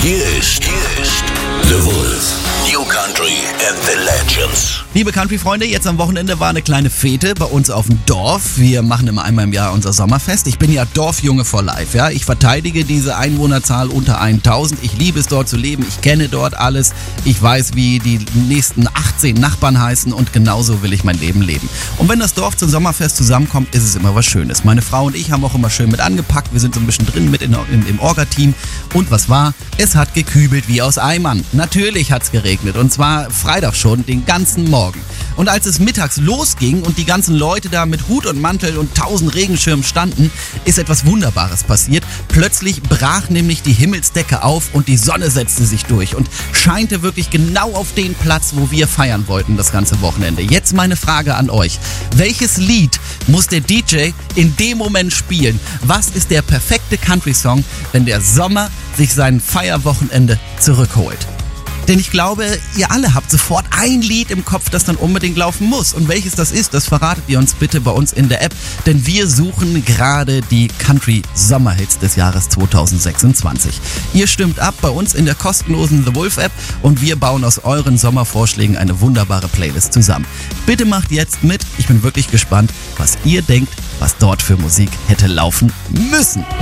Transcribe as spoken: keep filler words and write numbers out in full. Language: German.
Hier ist, hier ist The Wolf. New Country and the Legends. Liebe Country-Freunde, jetzt am Wochenende war eine kleine Fete bei uns auf dem Dorf. Wir machen immer einmal im Jahr unser Sommerfest. Ich bin ja Dorfjunge for life, ja. Ich verteidige diese Einwohnerzahl unter tausend. Ich liebe es, dort zu leben. Ich kenne dort alles. Ich weiß, wie die nächsten achtzehn Nachbarn heißen und genauso will ich mein Leben leben. Und wenn das Dorf zum Sommerfest zusammenkommt, ist es immer was Schönes. Meine Frau und ich haben auch immer schön mit angepackt. Wir sind so ein bisschen drin mit in, in, im Orga-Team. Und was war? Es hat gekübelt wie aus Eimern. Natürlich hat's geregnet. Und zwar Freitag schon, den ganzen Morgen. Und als es mittags losging und die ganzen Leute da mit Hut und Mantel und tausend Regenschirmen standen, ist etwas Wunderbares passiert. Plötzlich brach nämlich die Himmelsdecke auf und die Sonne setzte sich durch und scheinte wirklich genau auf den Platz, wo wir feiern wollten das ganze Wochenende. Jetzt meine Frage an euch. Welches Lied muss der D J in dem Moment spielen? Was ist der perfekte Country-Song, wenn der Sommer sich sein Feierwochenende zurückholt? Denn ich glaube, ihr alle habt sofort ein Lied im Kopf, das dann unbedingt laufen muss. Und welches das ist, das verratet ihr uns bitte bei uns in der App. Denn wir suchen gerade die Country-Sommerhits des Jahres zweitausendsechsundzwanzig. Ihr stimmt ab bei uns in der kostenlosen The Wolf App und wir bauen aus euren Sommervorschlägen eine wunderbare Playlist zusammen. Bitte macht jetzt mit. Ich bin wirklich gespannt, was ihr denkt, was dort für Musik hätte laufen müssen.